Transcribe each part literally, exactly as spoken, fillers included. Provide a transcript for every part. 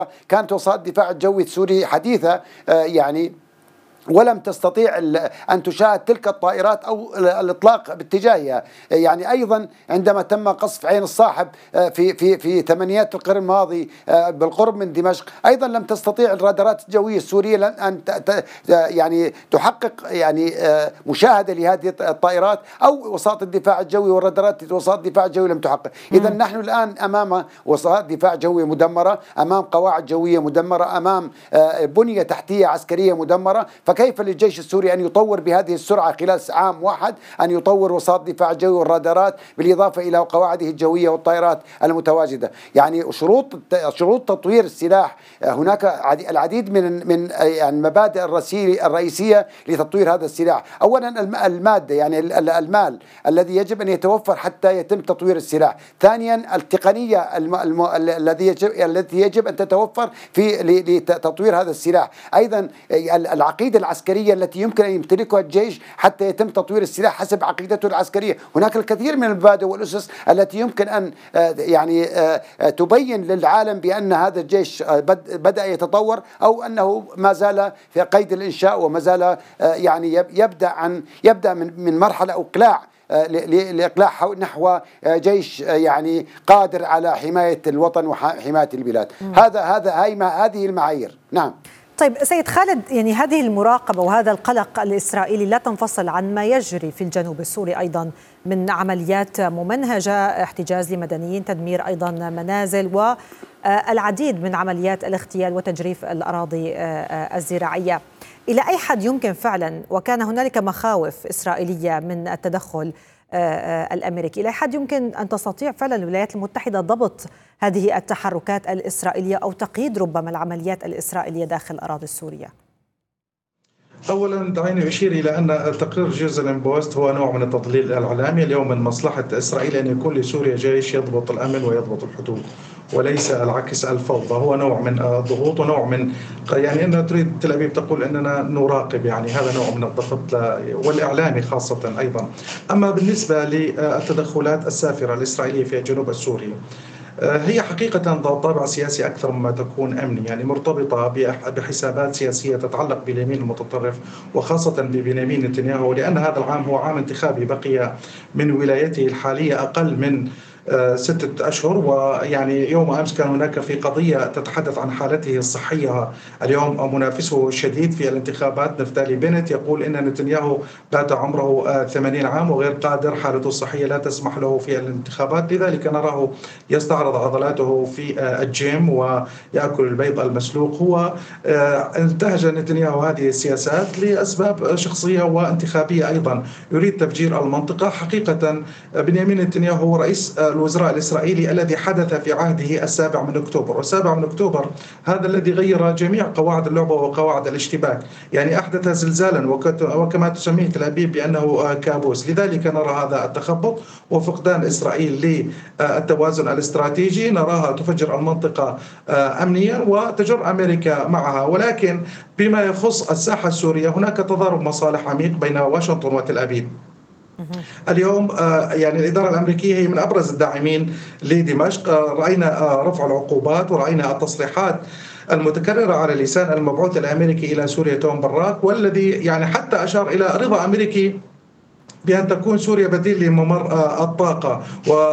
كانت وساطة الدفاع الجوي السوري حديثة يعني، ولم تستطيع أن تشاهد تلك الطائرات أو الإطلاق باتجاهها. يعني أيضا عندما تم قصف عين الصاحب في في في ثمانينات القرن الماضي بالقرب من دمشق، أيضا لم تستطيع الرادارات الجوية السورية أن يعني تحقق يعني مشاهدة لهذه الطائرات، أو وساطة الدفاع الجوي والرادارات وساطة الدفاع الجوي لم تحقق. إذا نحن الآن أمام وساطة دفاع جوية مدمرة، أمام قواعد جوية مدمرة، أمام بنية تحتية عسكرية مدمرة. فكيف للجيش السوري أن يطور بهذه السرعة خلال عام واحد، أن يطور وساطة الدفاع الجوي والرادارات بالإضافة إلى قواعده الجوية والطائرات المتواجدة؟ يعني شروط شروط تطوير السلاح، هناك العديد من من يعني المبادئ الرئيسية لتطوير هذا السلاح. أولا المادة، يعني المال الذي يجب أن يتوفر حتى يتم تطوير السلاح. ثانيا التقنية الذي يجب التي يجب أن تتوفر في لتطوير هذا السلاح. أيضا العقيدة العسكرية التي يمكن أن يمتلكها الجيش حتى يتم تطوير السلاح حسب عقيدته العسكرية. هناك الكثير من المبادئ والأسس التي يمكن أن يعني تبين للعالم بأن هذا الجيش بدأ يتطور، أو أنه ما زال في قيد الإنشاء وما زال يعني يبدأ عن يبدأ من من مرحلة إقلاع لإقلاع نحو جيش يعني قادر على حماية الوطن وحماية البلاد. هذا هذا هاي هذه المعايير. نعم. طيب سيد خالد، يعني هذه المراقبة وهذا القلق الإسرائيلي لا تنفصل عن ما يجري في الجنوب السوري أيضا من عمليات ممنهجة، احتجاز لمدنيين، تدمير أيضا منازل، والعديد من عمليات الاغتيال وتجريف الأراضي الزراعية. إلى أي حد يمكن فعلا، وكان هنالك مخاوف إسرائيلية من التدخل الأمريكي، إلى حد يمكن أن تستطيع فعلا الولايات المتحدة ضبط هذه التحركات الإسرائيلية أو تقييد ربما العمليات الإسرائيلية داخل الأراضي السورية؟ أولا دعيني أشير إلى أن تقرير جيروزاليم بوست هو نوع من التضليل الإعلامي. اليوم من مصلحة إسرائيل أن يكون لسوريا جيش يضبط الأمن ويضبط الحدود، وليس العكس الفوضى. هو نوع من الضغوط ونوع من يعني أن تريد تل أبيب تقول أننا نراقب، يعني هذا نوع من الضغط والإعلامي خاصة أيضا. أما بالنسبة للتدخلات السافرة الإسرائيلية في الجنوب السوري، هي حقيقة ذات طابع سياسي أكثر مما تكون أمني، يعني مرتبطة بحسابات سياسية تتعلق باليمين المتطرف وخاصة ببنيامين نتنياهو، لأن هذا العام هو عام انتخابي، بقي من ولايته الحالية أقل من ستة أشهر. ويعني يوم أمس كان هناك في قضية تتحدث عن حالته الصحية. اليوم منافسه الشديد في الانتخابات نفتالي بنت يقول إن نتنياهو بات عمره ثمانين عام وغير قادر، حالته الصحية لا تسمح له في الانتخابات، لذلك نراه يستعرض عضلاته في الجيم ويأكل البيض المسلوق. هو انتهج نتنياهو هذه السياسات لأسباب شخصية وانتخابية أيضا، يريد تفجير المنطقة. حقيقة بنيامين نتنياهو هو رئيس الوزراء الإسرائيلي الذي حدث في عهده السابع من أكتوبر، والسابع من أكتوبر هذا الذي غير جميع قواعد اللعبة وقواعد الاشتباك، يعني أحدث زلزالا وكما تسميه تل أبيب بأنه كابوس. لذلك نرى هذا التخبط وفقدان إسرائيل للتوازن الاستراتيجي، نراها تفجر المنطقة أمنيا وتجر أمريكا معها. ولكن بما يخص الساحة السورية هناك تضارب مصالح عميق بين واشنطن وتل أبيب. اليوم يعني الإدارة الأمريكية هي من أبرز الداعمين لدمشق، رأينا رفع العقوبات ورأينا التصريحات المتكررة على لسان المبعوث الأمريكي إلى سوريا توم براك، والذي يعني حتى أشار إلى رضا أمريكي بأن تكون سوريا بديل لممر الطاقة.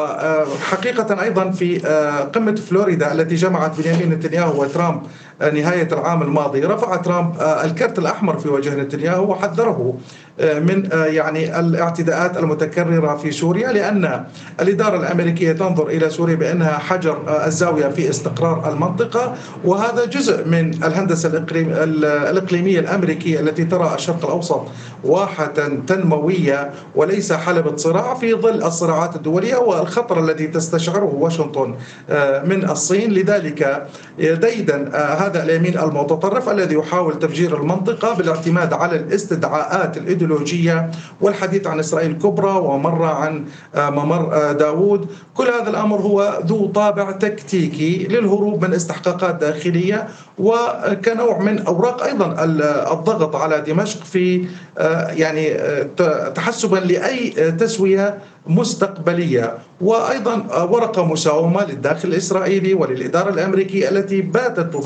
وحقيقة أيضا في قمة فلوريدا التي جمعت بنيامين نتنياهو وترامب نهاية العام الماضي، رفع ترامب الكرت الأحمر في وجه نتنياهو وحذره من يعني الاعتداءات المتكررة في سوريا، لأن الإدارة الأمريكية تنظر إلى سوريا بأنها حجر الزاوية في استقرار المنطقة، وهذا جزء من الهندسة الإقليمية الأمريكية التي ترى الشرق الأوسط واحة تنموية وليس حلبة صراع في ظل الصراعات الدولية والخطر الذي تستشعره واشنطن من الصين. لذلك ديدا هذا اليمين المتطرف الذي يحاول تفجير المنطقة بالاعتماد على الاستدعاءات الإيديولوجية والحديث عن إسرائيل كبرى ومرة عن ممر داوود، كل هذا الأمر هو ذو طابع تكتيكي للهروب من استحقاقات داخلية وكنوع من أوراق أيضا الضغط على دمشق في يعني تحسبا لأي تسوية مستقبلية، وأيضا ورقة مساومة للداخل الإسرائيلي وللإدارة الأمريكية التي باتت